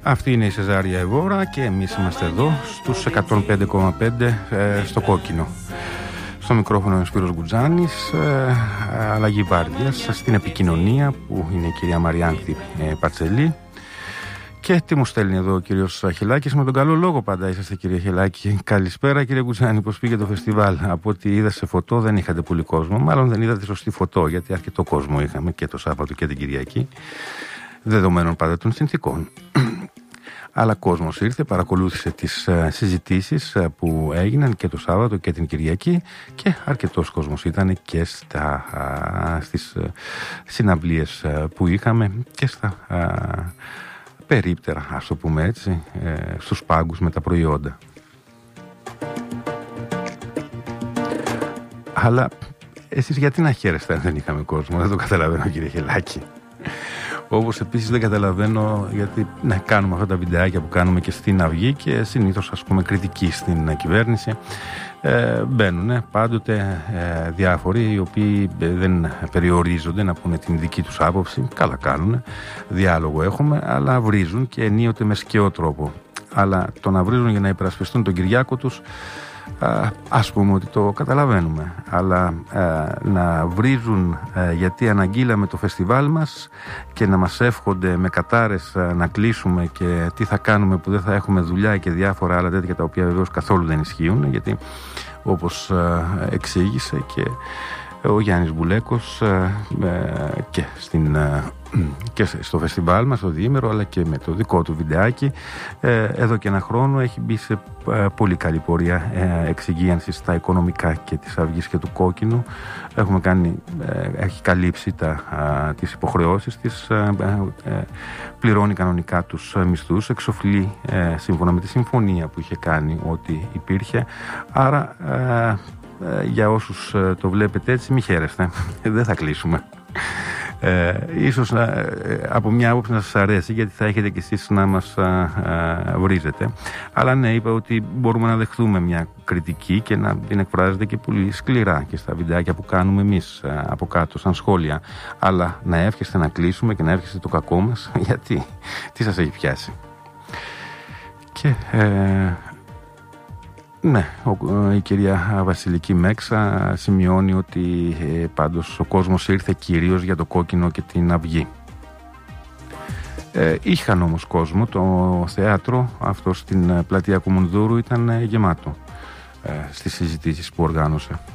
Αυτή είναι η Σεζάρια Εβόρα και εμείς είμαστε εδώ στους 105,5 στο Κόκκινο. Στο μικρόφωνο ο Σπύρος Γκουτζάνης, αλλαγή βάρδιας στην επικοινωνία που είναι η κυρία Μαριάνθη Πατσελή. Και τι μου στέλνει εδώ ο κύριος Χελάκης, με τον καλό λόγο πάντα είσαστε κύριε Χελάκη. Καλησπέρα κύριε Γκουτζάνη, πώς πήγε το φεστιβάλ? Από ό,τι είδα σε φωτό δεν είχατε πολύ κόσμο, μάλλον δεν είδατε σωστή φωτό, γιατί αρκετό κόσμο είχαμε και το Σάββατο και την Κυριακή, δεδομένων πάντα των συνθήκων. Αλλά κόσμος ήρθε, παρακολούθησε τις συζητήσεις που έγιναν και το Σάββατο και την Κυριακή και αρκετός κόσμος ήταν και στις συναυλίες που είχαμε και στα περίπτερα, ας το πούμε έτσι, στους πάγκους με τα προϊόντα. Αλλά εσείς γιατί να χαίρεστε αν δεν είχαμε κόσμο? Δεν το καταλαβαίνω κύριε Χελάκη. Όπως επίσης δεν καταλαβαίνω γιατί κάνουμε αυτά τα βιντεάκια που κάνουμε και στην Αυγή και συνήθως ας πούμε κριτική στην κυβέρνηση. Μπαίνουν πάντοτε διάφοροι οι οποίοι δεν περιορίζονται να πούνε την δική τους άποψη. Καλά κάνουν, διάλογο έχουμε, αλλά βρίζουν και ενίοτε με σκαιό τρόπο. Αλλά το να βρίζουν για να υπερασπιστούν τον Κυριάκο τους, ας πούμε ότι το καταλαβαίνουμε, αλλά να βρίζουν γιατί αναγγείλαμε το φεστιβάλ μας και να μας εύχονται με κατάρες να κλείσουμε και τι θα κάνουμε που δεν θα έχουμε δουλειά και διάφορα άλλα τέτοια, τα οποία βεβαίως καθόλου δεν ισχύουν, γιατί όπως εξήγησε και ο Γιάννης Μπουλέκος και στο φεστιβάλ μας το διήμερο, αλλά και με το δικό του βιντεάκι, εδώ και ένα χρόνο έχει μπει σε πολύ καλή πορεία εξυγίανσης στα οικονομικά και της Αυγής και του Κόκκινου. Έχει καλύψει τις υποχρεώσεις της, πληρώνει κανονικά τους μισθούς, εξοφλεί σύμφωνα με τη συμφωνία που είχε κάνει ό,τι υπήρχε. Άρα για όσους το βλέπετε έτσι, μη χαίρεστε, δεν θα κλείσουμε. Ίσως από μια άποψη να σας αρέσει, γιατί θα έχετε κι εσείς να μας βρίζετε. Αλλά ναι, είπα ότι μπορούμε να δεχθούμε μια κριτική και να την εκφράζετε και πολύ σκληρά και στα βιντεάκια που κάνουμε εμείς από κάτω σαν σχόλια. Αλλά να εύχεστε να κλείσουμε και να εύχεστε το κακό μας, γιατί τι σας έχει πιάσει? Και ναι, η κυρία Βασιλική Μέξα σημειώνει ότι πάντως ο κόσμος ήρθε κυρίως για το Κόκκινο και την Αυγή. Είχαν όμως κόσμο, το θέατρο αυτό στην πλατεία Κουμουνδούρου ήταν γεμάτο στις συζητήσεις που οργάνωσε.